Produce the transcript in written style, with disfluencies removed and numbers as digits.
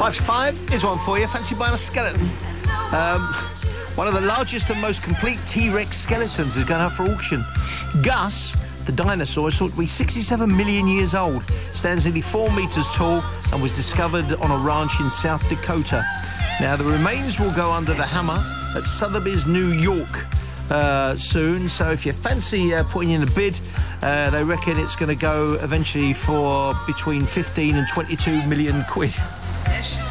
5 to 5, here's one for you. Fancy buying a skeleton? One of the largest and most complete T-Rex skeletons is going out for auction. Gus, the dinosaur, is thought to be 67 million years old, stands nearly 4 metres tall and was discovered on a ranch in South Dakota. Now, the remains will go under the hammer at Sotheby's, New York, soon. So if you fancy putting in a bid, they reckon it's going to go eventually for between 15 and 22 million quid.